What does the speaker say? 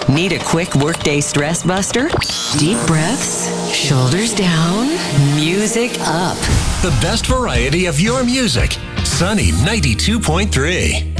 Need a quick workday stress buster? Deep breaths, shoulders down, music up. The best variety of your music. Sunny 92.3.